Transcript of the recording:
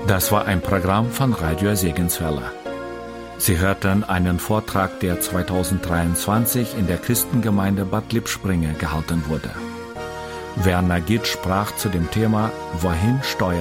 Das war ein Programm von Radio Segenswelle. Sie hörten einen Vortrag, der 2023 in der Christengemeinde Bad Lippspringe gehalten wurde. Werner Gitt sprach zu dem Thema Wohin steuert